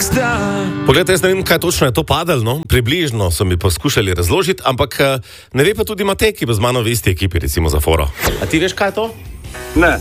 Poglejte, jaz ne vem, kaj točno je to padalo, no? Približno so mi poskušali razložiti, ampak ne ve pa tudi Matej, ki bo z mano v isti ekipi, recimo za foro. A ti veš, kaj je to? Ne.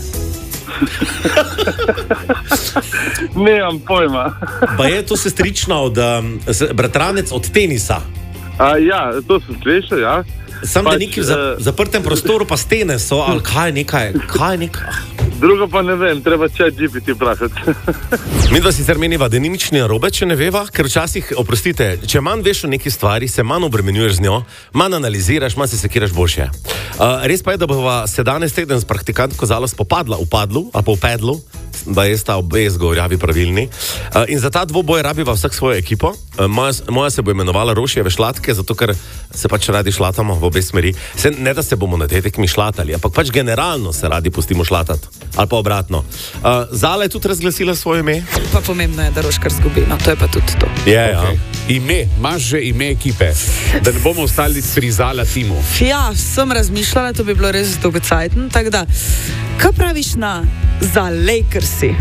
Nemam pojma. Pa je to sestrična bratranec od tenisa. Ja, to sem slišal, ja. Sam da neki v zaprtem prostoru pa stene so, ali kaj je nekaj? Drugo pa ne vem, treba ChatGPT vprašati. Mi dva sicer meniva, da ni nič narobe, če ne veva, ker včasih, oprostite, če manj veš o neki stvari, se manj obremenjuješ z njo, manj analiziraš, manj se sekiraš boljše. Res pa je, da bova se danes teden s praktikantko Zalo spopadla v padlu, ali pa v pedlu, da je sta obe zgovorjavi pravilni. In za ta dvoboj rabiva vsak svojo ekipo. Moja se bo imenovala Rošijeve šlatke, zato ker se pač radi šlatamo v obe smeri. Ne da se bomo na tej tekmi šlatali, ampak pač generalno se radi pustimo šlatati. Ali pa obratno. Zala je tudi razglasila svoje ime. Pa pomembno je, da Roškar zgubi, no to je pa tudi to. Ja. Ime, imaš že ime ekipe, da ne bomo ostali pri Zala timu. Ja, sem razmišljala, to bi bilo res dolgocajten, tako da, kaj praviš na za Lakersi?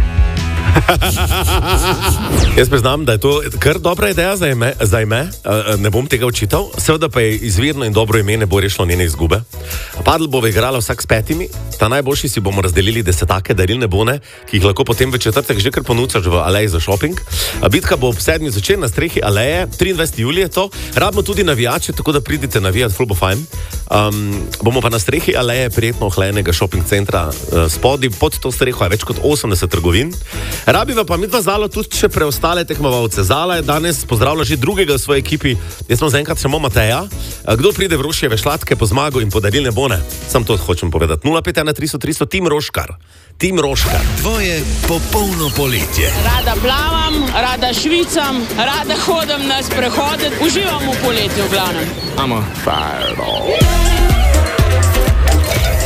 Jaz priznam, da je to kar dobra ideja za ime, ne bom tega očital, seveda pa je izvirno in dobro ime ne bo rešilo njene izgube. Padl bo igrala vsak s 5, ta najboljši si bomo razdelili desetake darilne bone, ki jih lahko potem v četrtek že kar ponucaš v aleji za šoping. Bitka bo ob 7 zvečer na strehi aleje, 23. julije to, rabimo tudi navijače, tako da pridite navijati, ful bo fajn. Bomo pa na strehi aleje prijetno ohlajenega šoping centra spodaj, pod to streho je več kot 80 trgovin. Rabiva pa midva Zalo tudi še preostale tekmovalce. Zala je danes pozdravila že drugega v svoji ekipi, jaz sem zaenkrat samo Mateja. Kdo pride v Rošijeve šlatke po zmago in podarilne bone? Sam to hočem povedati. 051 300 300, Tim Roškar. Tim Roškar. Tvoje popolno poletje. Rada plavam, rada švicam, rada hodim na sprehode, uživam v poletju v glavnem. I'm a fireball.